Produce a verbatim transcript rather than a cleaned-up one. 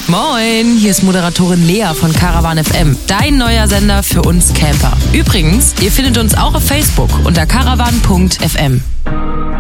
Moin, hier ist Moderatorin Lea von Caravan F M, dein neuer Sender für uns Camper. Übrigens, ihr findet uns auch auf Facebook unter caravan punkt f m.